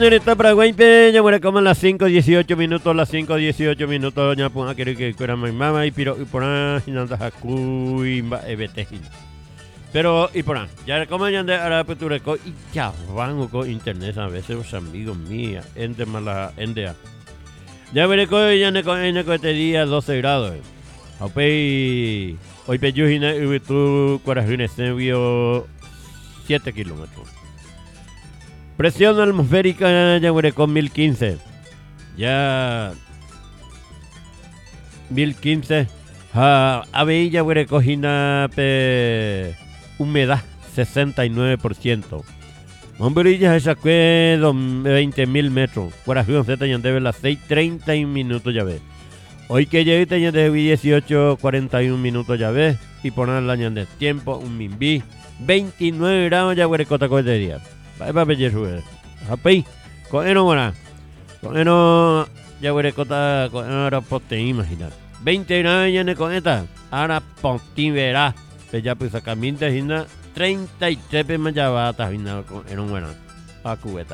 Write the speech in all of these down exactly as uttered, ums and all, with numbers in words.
Señorita Paraguay, peña, bueno, como las cinco dieciocho minutos, las cinco dieciocho minutos, doña Puna, quiere que fuera mi mamá y piro y por ahí, y nada, jacuy, ebetejin. Pero, y por ahí, ya como ya de Arapetureco, y ya van con internet a veces, los amigos míos, ende mala, ende. Ya veré que ya ne con ene con este día doce grados. Hoy, hoy peyujina y tu corazón se vio siete kilómetros. Presión atmosférica ya huele con mil quince. Ya mil quince. Ha había ya huele cojina pe humedad sesenta y nueve por ciento. Mombrilla esa que veinte mil metros. Corazón Z ya debe las seis treinta minutos ya ve. Hoy que llegué ya debe dieciocho cuarenta y uno minutos ya ve. Y poner la de tiempo un minbi veintinueve grados ya huele cota de día. Vai para pedir sube. Happy. Con eno buena. Con eno ya huele cota con eno ahora poste imaginar. veinte grados ya ne con esta. Ahora poste verá. Pues ya pues acá minta hina treinta y tres más ya va a hina con eno buena. A cubeta.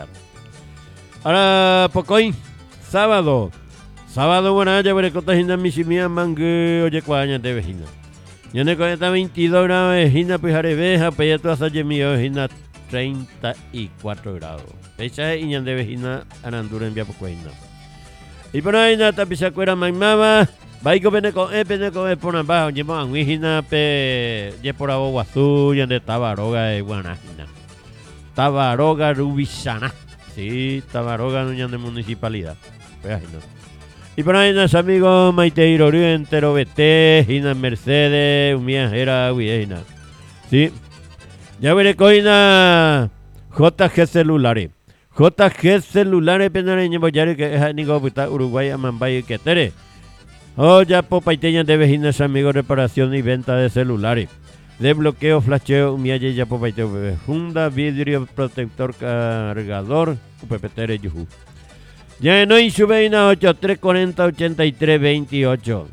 Ahora pocoy sábado. Sábado buena ya huele cota hina misimia mangue oye cuaña de vecina. Ya ne con esta veintidós grados hina pues areveja pues ya tú has mío hina treinta y cuatro grados. Esa es Iñan de Vejina, Arandura en Viapocuena. Y por ahí nada, pisacuera maimaba. Baico peneco, eh, peneco, eh, por abajo. Llevo a Huijina, pe. Ye por agua azul, yan de Tabaroga, de Guanajina. Tabaroga, Rubisana. Sí, Tabaroga, no de municipalidad. Pues no. Y por ahí nada, amigos, Maiteiro, Entero, Bete, Gina Mercedes, Umiajera, Huijina. Sí. Ya veré coina J G celulares. J G celulares penareño boyare que es anigo puta Uruguay a Mambay que tere. Oh ya popaiteña de vecinos amigos reparación y venta de celulares. Desbloqueo, flasheo, mialle ya popaiteo bebé. Funda, vidrio, protector, cargador, upepetere yuhu. Ya no y sube a ocho tres cuarenta ochenta y tres veintiocho.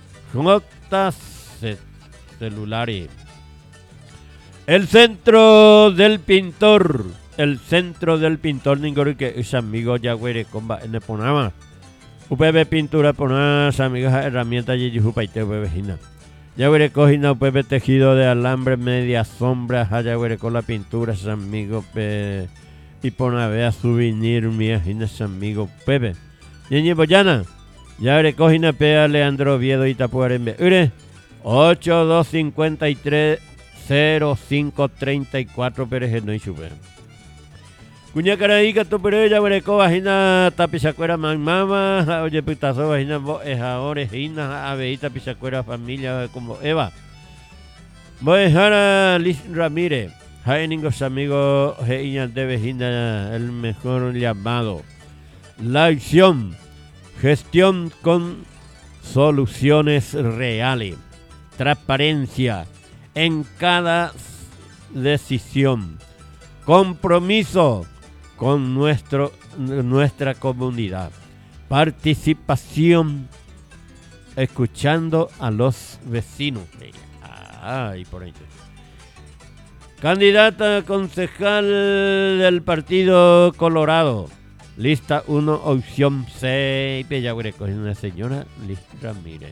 J celulares. El centro del pintor, el centro del pintor Ningori que es amigo ya güey comba en el ponama. U P B pintura ponas amigos herramientas y jupaite vecina. Ya güey cogina U P B tejido de alambre media sombra, ya güey con la pintura es amigo pe y pona vea souvenir mía es amigo Pepe. Ñeñe boyana. Ya güey cogina pe Leandro Viedo y Tapuarembe. Ure ocho dos cincuenta y tres cero cinco treinta y cuatro Pérez no y sube. Cuña caraica tu pero ya breco vagina tapizacuera mamá, oye pitazo vagina es ahora hina abeita pizacuera familia como Eva. Voy a dejar a Liz Ramírez, jainingos amigos heiña de vecina el mejor llamado. La acción, gestión con soluciones reales, transparencia en cada decisión, compromiso con nuestro, nuestra comunidad, participación, escuchando a los vecinos. Ay, por ahí. Candidata concejal del Partido Colorado, lista uno, opción seis, Pellagüereco, una señora Liz Ramírez.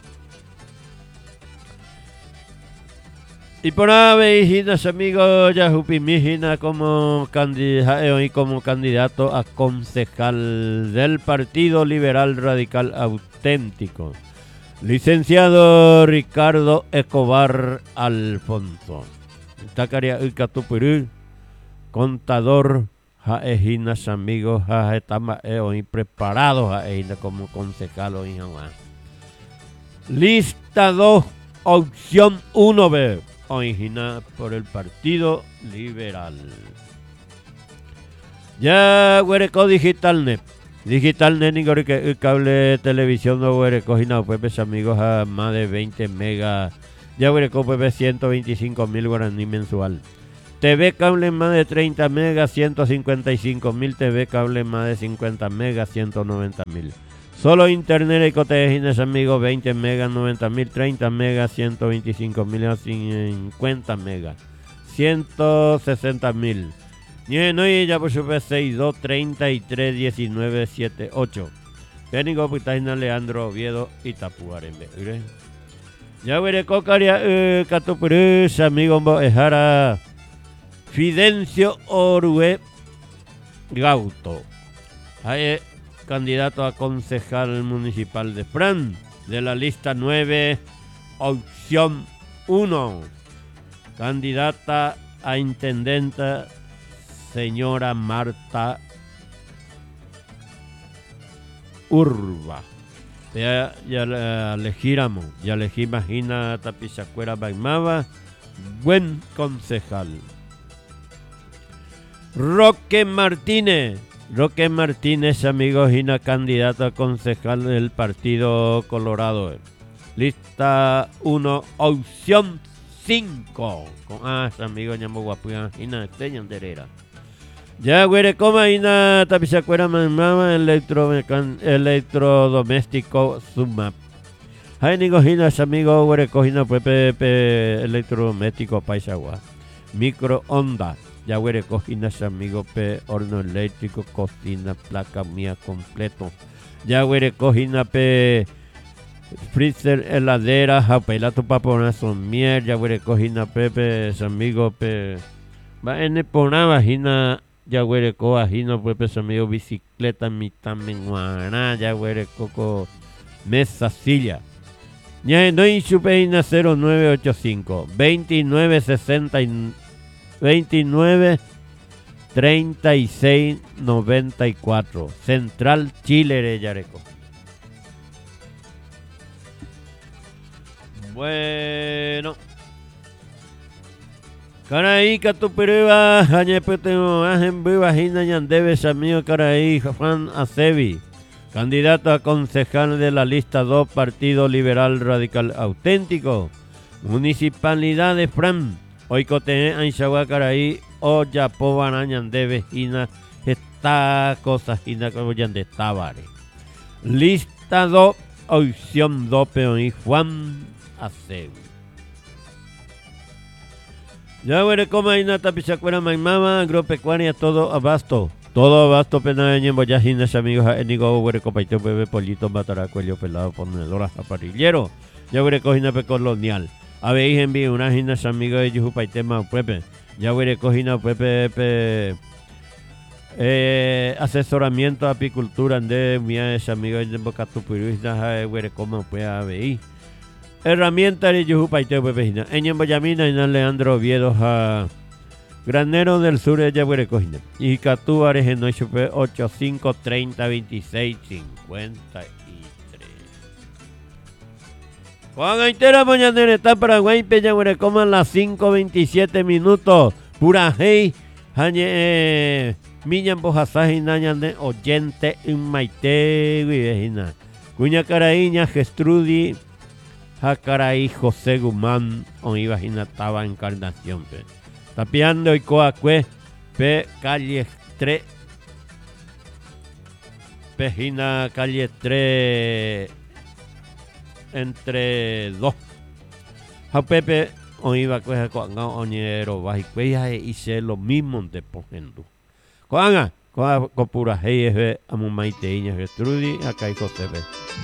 Y por ahí, hijitas, amigos, ya Jupimígina como candidato y como candidato a concejal del Partido Liberal Radical Auténtico. Licenciado Ricardo Escobar Alfonso. Tacaria Icatupurú, contador, jaejinas, amigos, estamos hoy preparados jaejinas como concejal hoy. Lista dos, opción uno B. Originada por el Partido Liberal. Ya Huereco Digitalnet. Digitalnet ni que cable televisión no Huereco y no pues amigos a más de veinte megas. Ya Huereco pues ciento veinticinco mil guaraní mensual. T V cable más de treinta megas, ciento cincuenta y cinco mil. T V cable más de cincuenta megas, ciento noventa mil. Solo internet y cotejas amigos, veinte megas, noventa mil, treinta megas, ciento veinticinco mil, cincuenta megas, ciento sesenta mil. Ñe no y ya por supuesto sesenta y dos treinta y tres diecinueve setenta y ocho. Pénico Putaina Leandro Oviedo Itapuarembe. Ya veré cocaria eh, Catupurus, amigo Ejara Fidencio Orue Gauto. Hay candidato a concejal municipal de Fran, de la lista nueve, opción uno. Candidata a intendenta, señora Marta Urba. Ya, ya la elegíramos, ya le imagina Tapizacuera Baimaba, buen concejal. Roque Martínez. Roque Martínez, amigos, y una candidata a concejal del Partido Colorado. Lista uno, opción cinco. Con ah, amigos, llamo guapuya, y una estrella enterera. Ya, güey, como hay una tapizacuera mamá electro, electrodoméstico Sumap. Hay ni coginas, amigos, güey, cogina pepe electrodoméstico paisagua. Microondas. Ya güey, cocinas, amigo, pe horno eléctrico, cocina, placa mía completo. Ya güey, cocina, pe freezer, heladera, japelato para poner son miel. Ya güey, cocina, pepe, amigo, pe va en el pona vagina. Ya güey, cojina, pepe, amigo, bicicleta, mitad menguana. Ya güey, coco, mesa, silla. Ya no hay chupeina cero nueve ocho cinco veintinueve sesenta veintinueve treinta y seis noventa y cuatro. Central Chile, Yareco. Bueno. Caraí, Catupiruba, Añepetemo, Ajenbu, Vagina, Yandebes, amigo Caraí, Juan Acevi. Candidato a concejal de la lista dos, Partido Liberal Radical Auténtico. Municipalidad de Fran. Oicote, Anshagua, Caraí, Oyapo, Banañan de Vejina, esta cosa, Gina, como ya de Tabare. Lista dos, opción dos, peón y Juan Acevi. Ya veré cómo hay una tapizacuera, maimama, agropecuaria, todo abasto. Todo abasto, pena en boyajinas, amigos, enigo, güere, copaito, bebé, pollito, mataracuello, pelado, ponedora, aparillero. Ya veré cojina pe colonial. Habéis enviado unas ginas, amigos, de Yujupaitema, Pepe. Ya veré cojina, Pepe, Pepe. Eh, asesoramiento a apicultura, de mías, amigos, de Bocatupiruistas, güere, cómo puede haber. Herramienta de Yujupaiteo, Pepe, en Boyamina, en Leandro Oviedo, a Granero del Sur de Yaburecojina. Y Catú Arejeno ocho cinco treinta veintiséis cincuenta y tres. Juan Gaitera Mañanera está Paraguay, Peñaburecoma las cinco veintisiete minutos. Pura hey, Jañe, Miñan Bojasaji, Nañane, oyente, en Maite, Vivejina. Cuña Caraíña, Gestrudi. Jacaraí José Guzmán, o imagina estaba Encarnación, pe. Tapiando y Coacue, pe calle tres, pejina calle tres, entre dos. Japepe, o iba a coger con oñero, bajicueya, y hice lo mismo de Pojendo. Coanga, con pura hey, a Mumaiteiña, Gestrudi, acá y José, pe.